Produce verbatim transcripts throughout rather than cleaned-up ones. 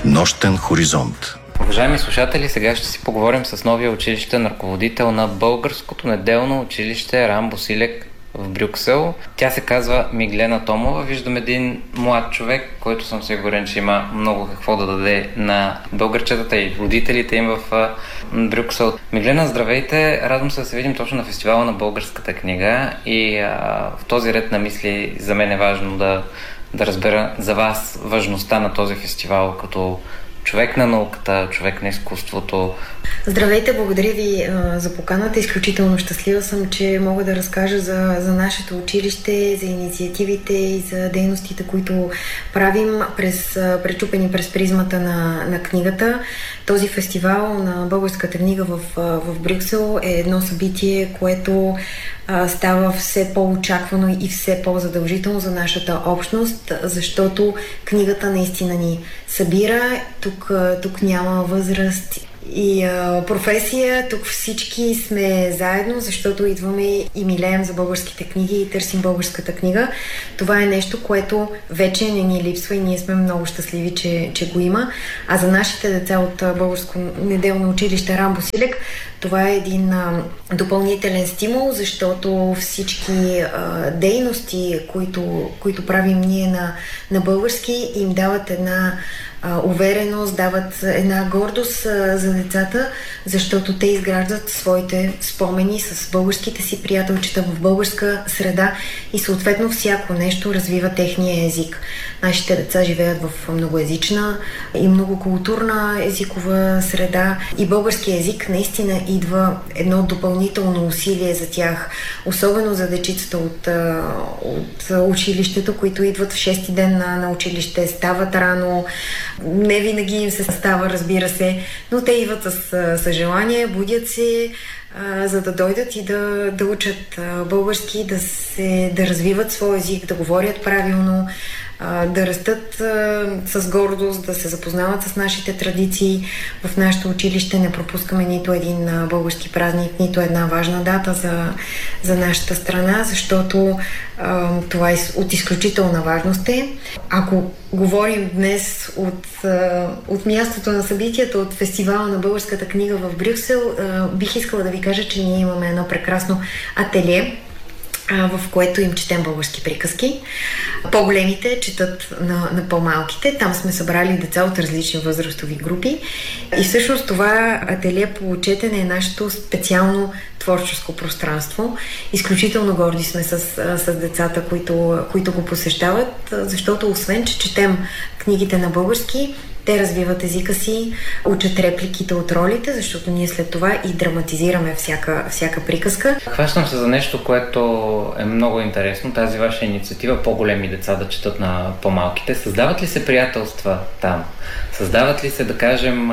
Нощен хоризонт. Уважаеми слушатели, сега ще си поговорим с новия училищен ръководител на Българското неделно училище Рамбо Силек в Брюксел. Тя се казва Миглена Томова. Виждам един млад човек, който съм сигурен, че има много какво да даде на българчетата и родителите им в Брюксел. Миглена, здравейте! Радвам се да се видим точно на фестивала на българската книга и а, в този ред на мисли за мен е важно да, да разбера за вас важността на този фестивал като човек на науката, човек на изкуството. Здравейте, благодаря ви а, за поканата. Изключително щастлива съм, че мога да разкажа за, за нашето училище, за инициативите и за дейностите, които правим през, пречупени през призмата на, на книгата. Този фестивал на българската книга в, в Брюксел е едно събитие, което а, става все по-очаквано и все по-задължително за нашата общност, защото книгата наистина ни събира. Тук, тук няма възраст и а, професия, тук всички сме заедно, защото идваме и милеем за българските книги и търсим българската книга. Това е нещо, което вече не ни липсва и ние сме много щастливи, че, че го има. А за нашите деца от Българско неделно училище Рамбо Силек това е един а, допълнителен стимул, защото всички а, дейности, които, които правим ние на, на български, им дават една увереност, дават една гордост а, за децата, защото те изграждат своите спомени с българските си приятелчета в българска среда и съответно всяко нещо развива техния език. Нашите деца живеят в многоезична и многокултурна езикова среда и български език наистина идва едно допълнително усилие за тях, особено за дечицата от, от училището, които идват в шести ден на, на училище, стават рано. Не винаги им се става, разбира се, но те идват с, с желание, будят се, а, за да дойдат и да, да учат а, български, да, се, да развиват своя език, да говорят правилно, а, да растат а, с гордост, да се запознават с нашите традиции. В нашето училище не пропускаме нито един а, български празник, нито една важна дата за, за нашата страна, защото а, това е от изключителна важност е. Ако говорим днес от, от мястото на събитията, от фестивала на българската книга в Брюксел, бих искала да ви кажа, че ние имаме едно прекрасно ателие, в което им четем български приказки. По-големите четат на, на по-малките. Там сме събрали деца от различни възрастови групи. И всъщност това ателие по четене е нашето специално творческо пространство. Изключително горди сме с, с децата, които, които го посещават, защото освен, че четем книгите на български, те развиват езика си, учат репликите от ролите, защото ние след това и драматизираме всяка, всяка приказка. Хващам се за нещо, което е много интересно. Тази ваша инициатива, по-големи деца да четат на по-малките. Създават ли се приятелства там? Създават ли се, да кажем,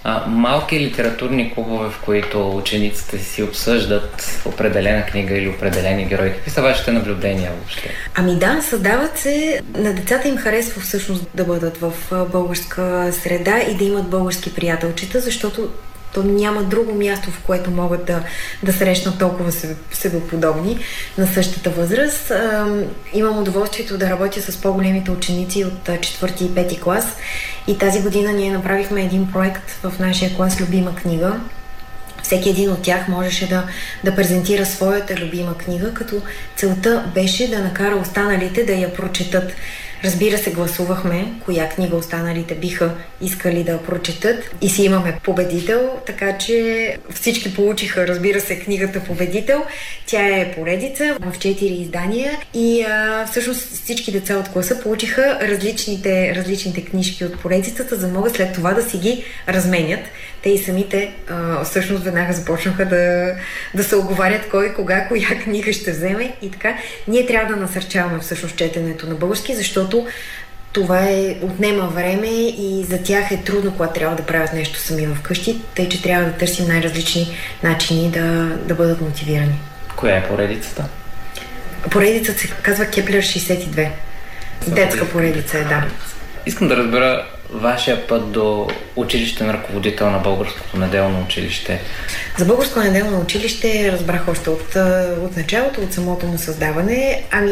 малки литературни клубове, в които учениците си обсъждат определена книга или определени герои? Какви са вашите наблюдения въобще? Ами да, създават се. На децата им харесва всъщност да бъдат в българска среда и да имат български приятелчета, защото то няма друго място, в което могат да, да срещнат толкова себеподобни на същата възраст. Имам удоволствието да работя с по-големите ученици от четвърти и пети клас и тази година ние направихме един проект в нашия клас "Любима книга". Всеки един от тях можеше да, да презентира своята любима книга, като целта беше да накара останалите да я прочетат. Разбира се, гласувахме коя книга останалите биха искали да прочетат и си имаме победител, така че всички получиха, разбира се, книгата победител. Тя е поредица в четири издания и а, всъщност всички деца от класа получиха различните, различните книжки от поредицата, за да могат след това да си ги разменят. Те и самите а, всъщност веднага започнаха да, да се оговарят кой, кога, коя книга ще вземе и така. Ние трябва да насърчаваме всъщност четенето на български, защото това е, отнема време и за тях е трудно, когато трябва да правят нещо сами вкъщи, тъй че трябва да търсим най-различни начини да, да бъдат мотивирани. Коя е поредицата? Поредицата се казва Кеплер шейсет и две. Детска поредица е, да. Искам да разбера вашия път до училищен ръководител на Българското неделно училище. За Българското неделно училище разбрах още от, от началото, от самото му създаване. Ами,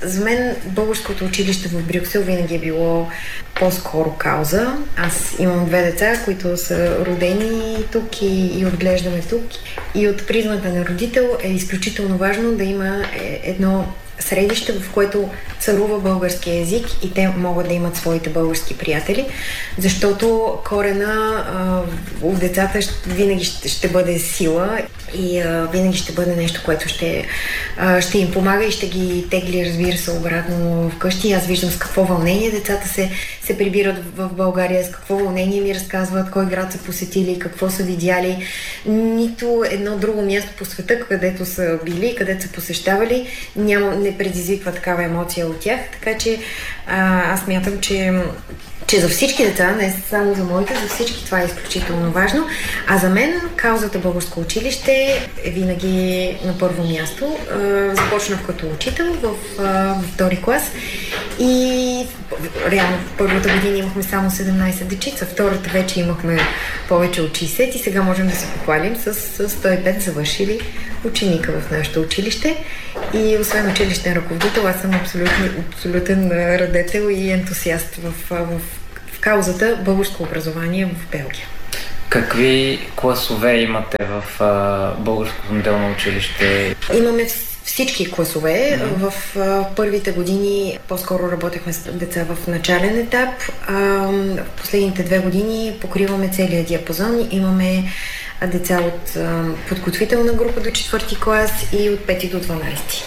За мен българското училище в Брюксел винаги е било по-скоро кауза. Аз имам две деца, които са родени тук и, и отглеждаме тук. И от призмата на родител е изключително важно да има едно средище, в което царува български език и те могат да имат своите български приятели, защото корена в децата винаги ще, ще бъде сила и а, винаги ще бъде нещо, което ще, а, ще им помага и ще ги тегли, разбира се, обратно вкъщи. Аз виждам с какво вълнение децата се, се прибират в България, с какво вълнение ми разказват кой град са посетили, какво са видяли. Нито едно друго място по света, където са били, където са посещавали, няма, не предизвиква такава емоция от тях, така че а, аз мятам, че че за всички деца, не само за моите, за всички това е изключително важно. А за мен каузата българско училище е винаги на първо място. Започнах като учител в, в втори клас и реално в първата година имахме само седемнайсет дечица, втората вече имахме повече от шейсет и сега можем да се похвалим с сто и пет завършили ученика в нашето училище. И освен училищен ръководител, аз съм абсолютен, абсолютен радетел и ентусиаст в, в, в каузата българско образование в Белгия. Какви класове имате в а, българското неделно училище? Имаме всички класове. Mm-hmm. В а, първите години по-скоро работехме с деца в начален етап. А, в последните две години покриваме целия диапазон. Имаме деца от а, подготвителна група до четвърти клас и от пети до дванайсети.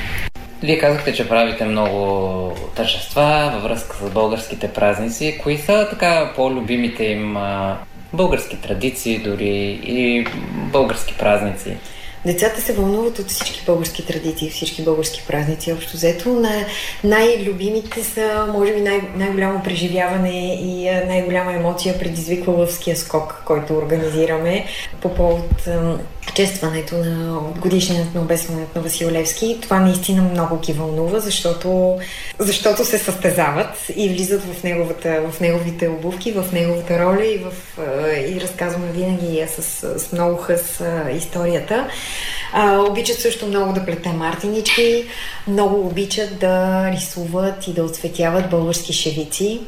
Вие казахте, че правите много тържества във връзка с българските празници. Кои са така по-любимите им а, български традиции дори и български празници? Децата се вълнуват от всички български традиции, всички български празници. Общо взето на най-любимите са, може би, най- най-голямо преживяване и най-голяма емоция предизвиква лъвския скок, който организираме по повод честването на годишният на обесването на Васил Левски. Това наистина много ги вълнува, защото, защото се състезават и влизат в, неговата, в неговите обувки, в неговата роля и, в, и разказваме винаги с, с много хъс историята. А, обичат също много да плете мартинички, много обичат да рисуват и да отцветяват български шевици.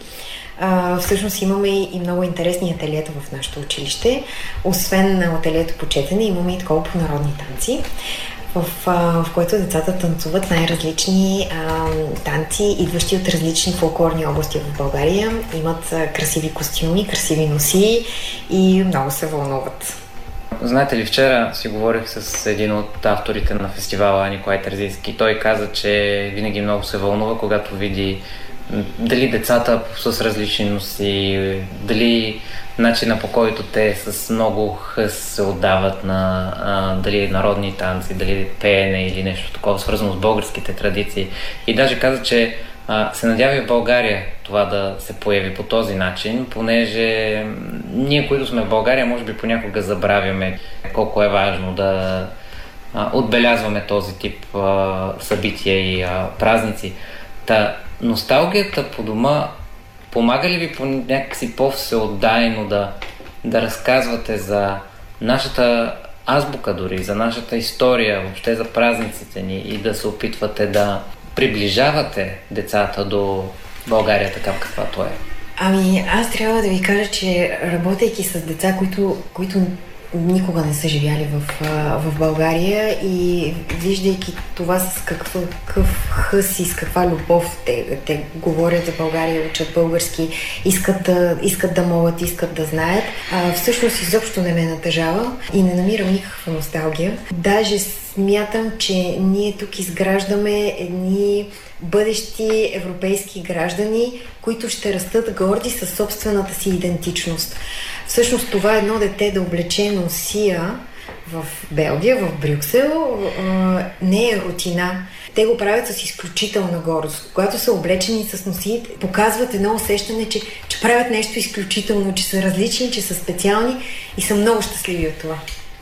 Uh, всъщност имаме и много интересни ателиета в нашето училище. Освен на ателието по четене, имаме и такова по народни танци, в, uh, в което децата танцуват най-различни uh, танци, идващи от различни фолклорни области в България. Имат uh, красиви костюми, красиви носи и много се вълнуват. Знаете ли, вчера си говорих с един от авторите на фестивала, Николай Терзийски. Той каза, че винаги много се вълнува, когато види дали децата с различни носи, дали начина, по който те с много хъс се отдават на а, дали народни танци, дали пеене или нещо такова, свързано с българските традиции. И даже каза, че а, се надява и в България това да се появи по този начин, понеже ние, които сме в България, може би понякога забравяме колко е важно да а, отбелязваме този тип а, събития и а, празници. Та, носталгията по дома помага ли ви по някакси по-всеотдайно да, да разказвате за нашата азбука дори, за нашата история, въобще за празниците ни и да се опитвате да приближавате децата до България така каквато е? Ами, аз трябва да ви кажа, че работейки с деца, които, които никога не са живяли в, в България и виждайки това с какъв, какъв хъс и с каква любов те, те говорят за България, учат български, искат да, искат да могат, искат да знаят, а, всъщност изобщо не ме натъжава и не намирам никаква носталгия. Даже смятам, че ние тук изграждаме едни бъдещи европейски граждани, които ще растат горди със собствената си идентичност. Всъщност това е едно дете да облече носия в Белгия, в Брюксел, не е рутина. Те го правят с изключителна гордост. Когато са облечени с носи, показват едно усещане, че, че правят нещо изключително, че са различни, че са специални и са много щастливи от това.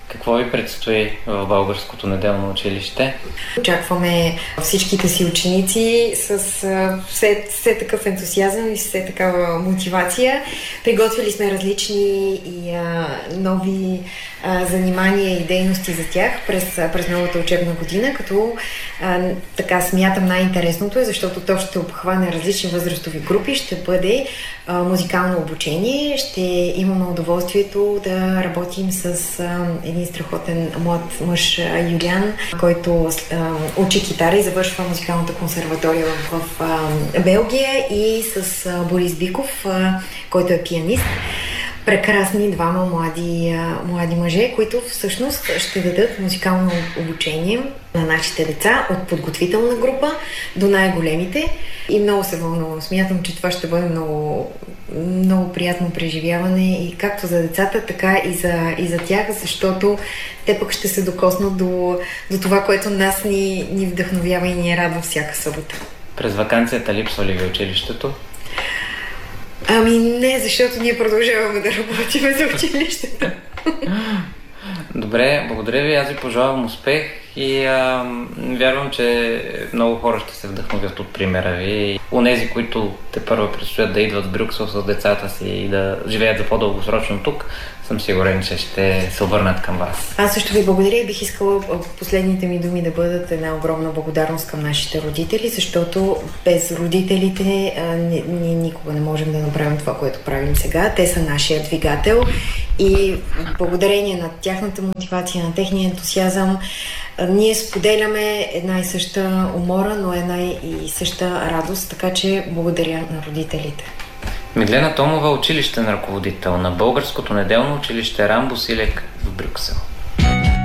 Какво ви предстои в Българското неделно училище? Очакваме всичките си ученици с все, все такъв ентусиазъм и все такава мотивация. Приготвили сме различни и а, нови а, занимания и дейности за тях през, през новата учебна година, като а, така смятам най-интересното е, защото то ще обхване различни възрастови групи, ще бъде а, музикално обучение, ще имаме удоволствието да работим с а, един страхотен млад мъж Юлиан, който а, учи китара и завършва музикалната консерватория в, в а, Белгия, и с а, Борис Биков, а, който е пианист. Прекрасни двама млади, а, млади мъже, които всъщност ще дадат музикално обучение на нашите деца от подготвителна група до най-големите. И много се вълнувам. Смятам, че това ще бъде много, много приятно преживяване и както за децата, така и за, и за тях, защото те пък ще се докоснат до, до това, което нас ни, ни вдъхновява и ни радва всяка събота. През ваканцията липсва ли ви училището? Ами не, защото ние продължаваме да работим за училището. Добре, благодаря ви. Аз ви пожелавам успех и а, вярвам, че много хора ще се вдъхновят от примера ви. Онези, които те първо предстоят да идват в Брюксел с децата си и да живеят за по-дългосрочно тук, съм сигурен, че ще се обърнат към вас. Аз също ви благодаря и бих искала последните ми думи да бъдат една огромна благодарност към нашите родители, защото без родителите ние никога не можем да направим това, което правим сега. Те са нашия двигател и благодарение на тяхната мотивация, на техния ентусиазъм, ние споделяме една и съща умора, но една и съща радост, така че благодаря на родителите. Миглена Томова, училищен ръководител на Българското неделно училище Рамбо Силек в Брюксел.